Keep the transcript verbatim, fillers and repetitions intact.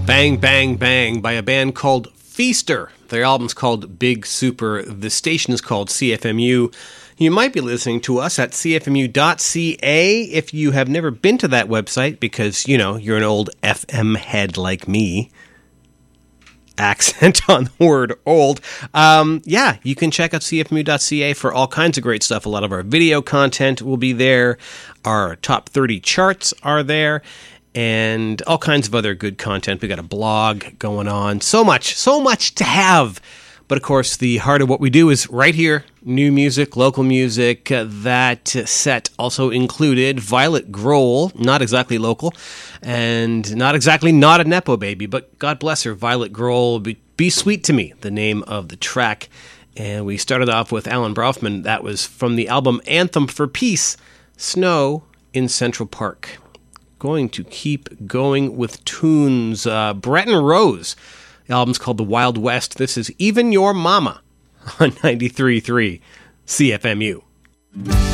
Bang, Bang, Bang by a band called Feaster. Their album's called Big Super. The station is called C F M U. You might be listening to us at c f m u dot c a if you have never been to that website because, you know, you're an old F M head like me. Accent on the word old. Um, yeah, you can check out c f m u dot c a for all kinds of great stuff. A lot of our video content will be there. Our top thirty charts are there. And all kinds of other good content. We got a blog going on. So much, so much to have. But of course, the heart of what we do is right here. New music, local music. Uh, that set also included Violet Grohl, not exactly local, and not exactly not a Nepo baby, but God bless her, Violet Grohl, Be, Be Sweet to Me, the name of the track. And we started off with Alan Brofman. That was from the album Anthem for Peace, Snow in Central Park. Going to keep going with tunes. Uh, Breton Rose. The album's called The Wild West. This is Even Your Mama on ninety-three point three C F M U.